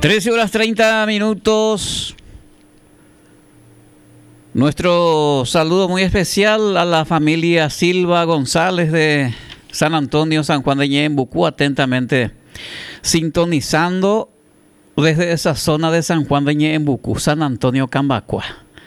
13:30. Nuestro saludo muy especial a la familia Silva González de San Antonio, San Juan de Ñembucú, atentamente sintonizando desde esa zona de San Juan de Ñembucú, San Antonio, Cambacua.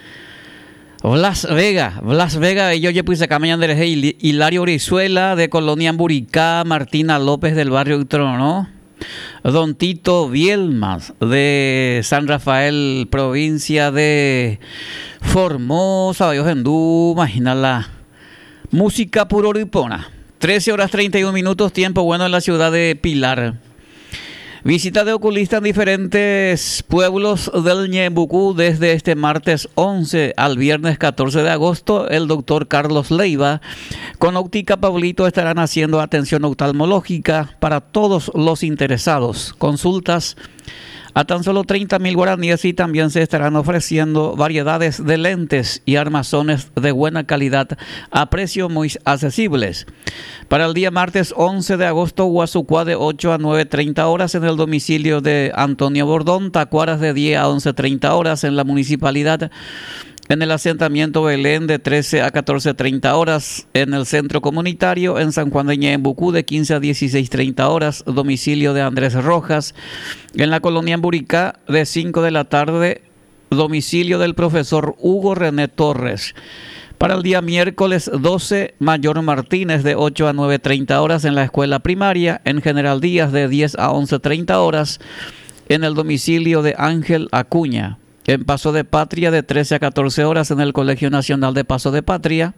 Blas Vega, yo pues acá mañana de Hilario Brizuela de Colonia Amburicá, Martina López del barrio Trono, Don Tito Vielmas de San Rafael, provincia de Formosa, Bayojendú, imagina la música puro ripona. 13:31, tiempo bueno en la ciudad de Pilar. Visita de oculista en diferentes pueblos del Ñembucú desde este martes 11 al viernes 14 de agosto. El doctor Carlos Leiva con Óptica Pablito estarán haciendo atención oftalmológica para todos los interesados. Consultas a tan solo 30.000 guaraníes y también se estarán ofreciendo variedades de lentes y armazones de buena calidad a precios muy accesibles. Para el día martes 11 de agosto, Guasucuá de 8 a 9:30 horas en el domicilio de Antonio Bordón, Tacuaras de 10 a 11:30 horas en la municipalidad. En el asentamiento Belén de 13 a 14:30 horas, en el centro comunitario en San Juan de Ñembucú de 15 a 16:30 horas, domicilio de Andrés Rojas. En la colonia Amburicá de 5 de la tarde, domicilio del profesor Hugo René Torres. Para el día miércoles 12, Mayor Martínez de 8 a 9:30 horas en la escuela primaria, en General Díaz de 10 a 11:30 horas, en el domicilio de Ángel Acuña. En Paso de Patria de 13 a 14 horas en el Colegio Nacional de Paso de Patria,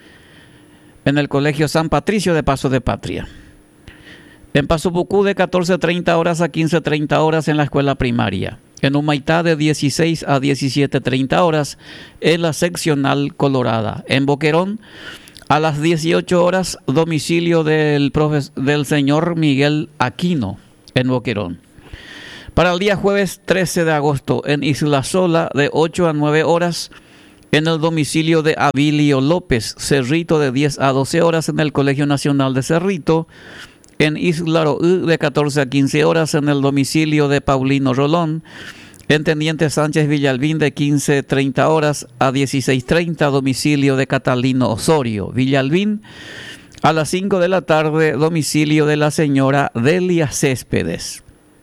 en el Colegio San Patricio de Paso de Patria. En Paso Bucú de 14:30 horas a 15:30 horas en la escuela primaria. En Humaitá de 16 a 17:30 horas en la seccional Colorada. En Boquerón a las 18 horas, domicilio del señor Miguel Aquino en Boquerón. Para el día jueves 13 de agosto en Isla Sola de 8 a 9 horas en el domicilio de Abilio López, Cerrito de 10 a 12 horas en el Colegio Nacional de Cerrito, en Isla Roú de 14 a 15 horas en el domicilio de Paulino Rolón, en Teniente Sánchez Villalbín de 15:30 horas a 16:30, domicilio de Catalino Osorio, Villalbín. A las 5 de la tarde, domicilio de la señora Delia Céspedes.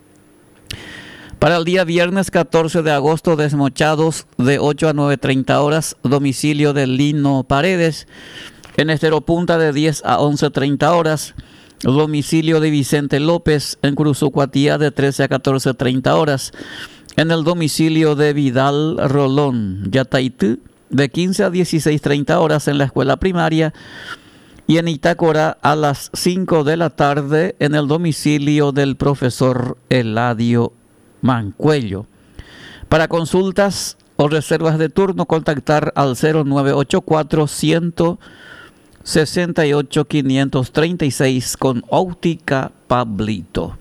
Para el día viernes 14 de agosto, Desmochados de 8 a 9:30 horas, domicilio de Lino Paredes. En Estero Punta de 10 a 11:30 horas, domicilio de Vicente López. En Cruzucuatía de 13 a 14:30 horas, en el domicilio de Vidal Rolón, Yataitú, de 15 a 16:30 horas en la escuela primaria. Y en Itácora a las 5 de la tarde en el domicilio del profesor Eladio Mancuello. Para consultas o reservas de turno, contactar al 0984 168 536 con Óptica Pablito.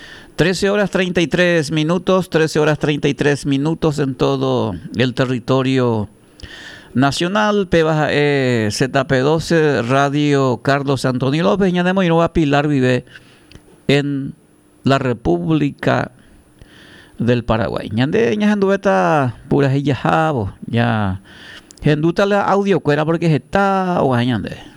13:33 en todo el territorio nacional. PBAE ZP12 Radio Carlos Antonio López Ñanemo y Nueva Pilar vive en la República del Paraguay. Ñande ñandubeta pura jabo ya genduta la audio cuera porque está o ñande.